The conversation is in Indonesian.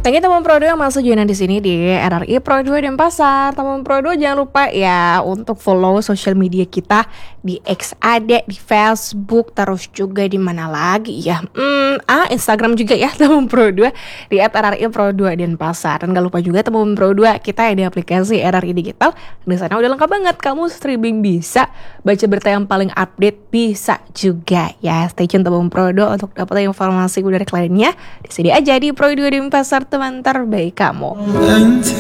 Thank you teman Pro 2 yang masuk joinan di sini di RRI Pro 2 Denpasar. Teman Pro 2 jangan lupa ya untuk follow sosial media kita di X ada, di Facebook, terus juga di mana lagi ya? Instagram juga ya teman Pro 2 di @RRI Pro 2 Denpasar. Dan gak lupa juga teman Pro 2 kita ada di aplikasi RRI Digital. Di sana udah lengkap banget, kamu streaming bisa, baca berita yang paling update bisa juga ya. Stay tune teman Pro 2 untuk dapat informasi dari kliennya. Di sini aja di Pro 2 Denpasar, teman terbaik kamu.